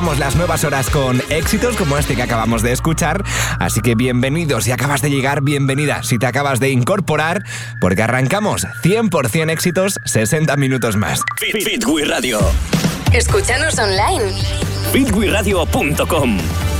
Las nuevas horas con éxitos como este que acabamos de escuchar, así que bienvenidos si acabas de llegar, bienvenida si te acabas de incorporar, porque arrancamos 100% éxitos, 60 minutos más. Fit with Radio. Escúchanos online. fitwithradio.com